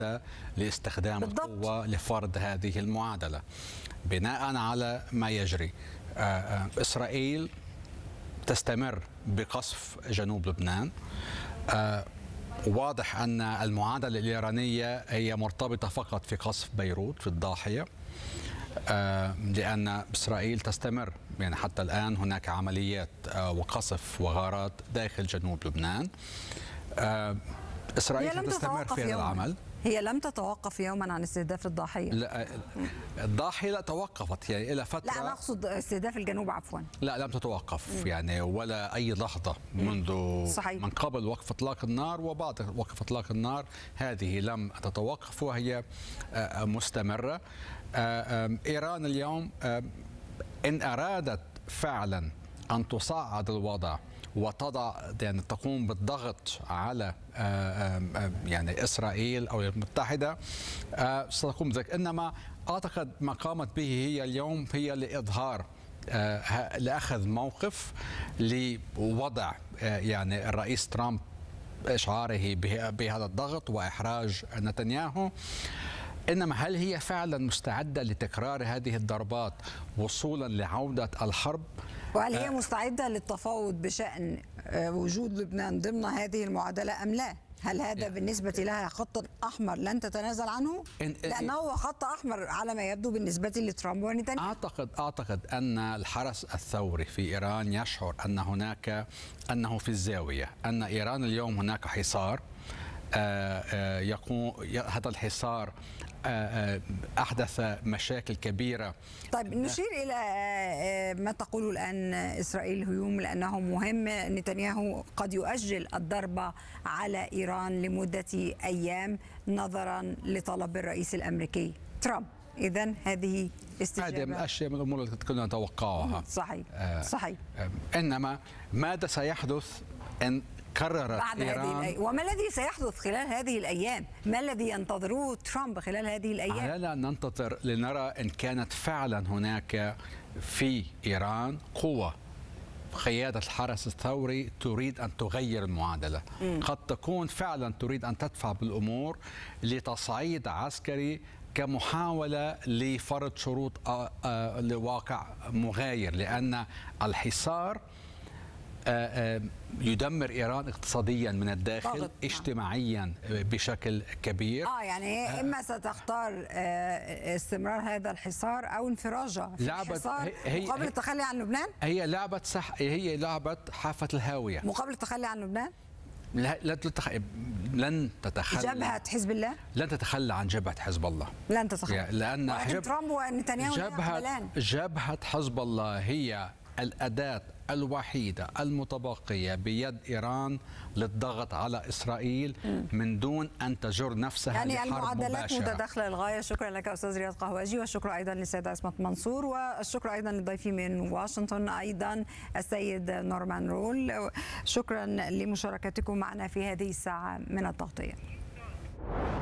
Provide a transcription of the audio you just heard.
لاستخدام بالضبط. القوة لفرض هذه المعادلة. بناء على ما يجري، إسرائيل تستمر بقصف جنوب لبنان. واضح أن المعادلة الإيرانية هي مرتبطة فقط في قصف بيروت في الضاحية، لأن إسرائيل تستمر، يعني حتى الآن هناك عمليات وقصف وغارات داخل جنوب لبنان. إسرائيل تستمر في هذا العمل. هي لم تتوقف يوما عن استهداف الضاحية. لا، الضاحية لا توقفت يعني إلى فترة. لا، أنا أقصد استهداف الجنوب عفوا. لا، لم تتوقف يعني ولا أي لحظة منذ صحيح. من قبل وقف إطلاق النار وبعد وقف إطلاق النار، هذه لم تتوقف وهي مستمرة. إيران اليوم إن أرادت فعلا أن تصعد الوضع وتضع يعني تقوم بالضغط على يعني إسرائيل أو الولايات المتحدة، ستقوم بذلك. إنما أعتقد ما قامت به هي اليوم هي لإظهار لأخذ موقف لوضع يعني الرئيس ترامب، إشعاره بهذا الضغط وإحراج نتنياهو. إنما هل هي فعلا مستعدة لتكرار هذه الضربات وصولا لعودة الحرب؟ وهل هي مستعدة للتفاوض بشأن وجود لبنان ضمن هذه المعادلة أم لا؟ هل هذا بالنسبة لها خط أحمر لن تتنازل عنه؟ لأنه هو خط أحمر على ما يبدو بالنسبة لترامب ونتنياهو. أعتقد أن الحرس الثوري في إيران يشعر أن أنه في الزاوية، أن إيران اليوم هناك حصار يقوم هذا الحصار أحدث مشاكل كبيرة. طيب نشير إلى ما تقوله الآن إسرائيل هيوم، لأنه مهم. نتنياهو قد يؤجل الضربة على إيران لمدة أيام نظرا لطلب الرئيس الأمريكي ترامب. إذن هذه استجابة. هذه من الأشياء من الأمور التي كنا نتوقعها. صحيح. صحيح. إنما ماذا سيحدث إن قررت بعد إيران؟ وما الذي سيحدث خلال هذه الأيام؟ ما الذي ينتظره ترامب خلال هذه الأيام؟ علينا أن ننتظر لنرى إن كانت فعلا هناك في إيران قوة قيادة الحرس الثوري تريد أن تغير المعادلة. قد تكون فعلا تريد أن تدفع بالأمور لتصعيد عسكري كمحاولة لفرض شروط لواقع مغاير، لأن الحصار يدمر إيران اقتصاديا من الداخل، اجتماعيا بشكل كبير. يعني إما ستختار استمرار هذا الحصار أو انفراجه في الحصار مقابل التخلي عن لبنان. هي لعبة حافة الهاوية مقابل التخلي عن لبنان. لن تتخلى جبهة حزب الله، لن تتخلى عن جبهة حزب الله، لن تتخلى، لأن ترامب ونتنياهو جبهة حزب الله هي الأداة الوحيدة المتبقية بيد إيران للضغط على إسرائيل من دون أن تجر نفسها يعني لحرب المعادلات مباشرة. متداخلة للغاية. شكرا لك أستاذ رياض قهوجي، والشكر أيضا للسيدة عصمت منصور، والشكر أيضا لضيفي من واشنطن أيضا السيد نورمان رول. شكرا لمشاركتكم معنا في هذه الساعة من التغطية.